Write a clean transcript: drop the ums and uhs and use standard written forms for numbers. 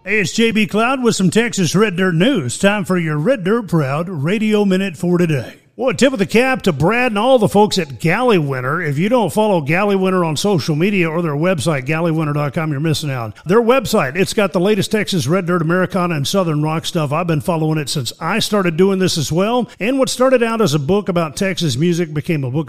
Hey, it's JB Cloud with some Texas Red Dirt news. Time for your Red Dirt Proud Radio Minute for today. Well, a tip of the cap to Brad and all the folks at Gallywinter. If you don't follow Gallywinter on social media or their website, gallywinter.com, you're missing out. Their website, it's got the latest Texas Red Dirt, Americana, and Southern rock stuff. I've been following it since I started doing this as well. And what started out as a book about Texas music became a book